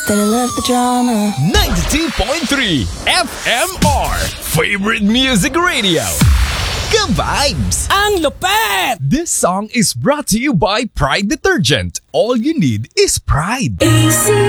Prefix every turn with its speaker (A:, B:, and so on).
A: That I love the drama.
B: 92.3 FMR Favorite Music Radio. Ka-vibes!
C: Ang lupet!
B: This song is brought to you by Pride Detergent. All you need is pride.
A: Easy